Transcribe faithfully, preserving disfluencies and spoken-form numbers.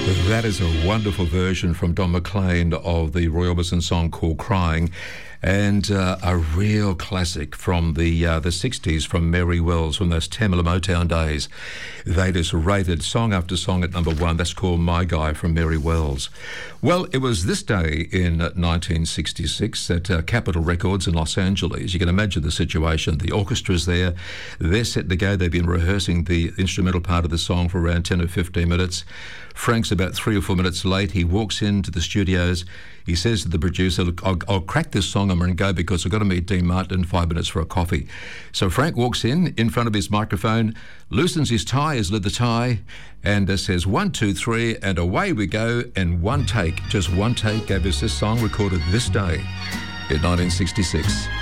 That is a wonderful version from Don McLean of the Roy Orbison song called Crying, and uh, a real classic from the uh, the sixties from Mary Wells, from those Tamla Motown days. They just rated song after song at number one. That's called My Guy from Mary Wells. Well, it was this day in nineteen sixty-six at uh, Capitol Records in Los Angeles. You can imagine the situation. The orchestra's there. They're set to go. They've been rehearsing the instrumental part of the song for around ten or fifteen minutes. Frank's about three or four minutes late. He walks into the studios. He says to the producer, look, I'll, I'll crack this song, I'm going to go because I've got to meet Dean Martin in five minutes for a coffee. So Frank walks in, in front of his microphone, loosens his tie, his leather tie, and uh, says, one, two, three, and away we go. And one take, just one take, gave us this song recorded this day in nineteen sixty-six.